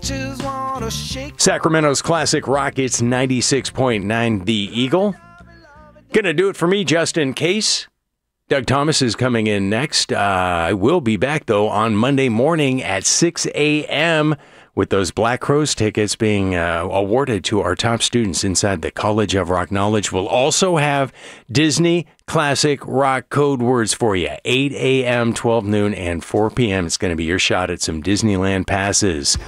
Sacramento's classic rock, it's 96.9 The Eagle. Gonna do it for me just in case. Doug Thomas is coming in next. I will be back, though, on Monday morning at 6 a.m. with those Black Crowes tickets being awarded to our top students inside the College of Rock Knowledge. We'll also have Disney Classic Rock code words for you. 8 a.m., 12 noon, and 4 p.m. It's going to be your shot at some Disneyland passes.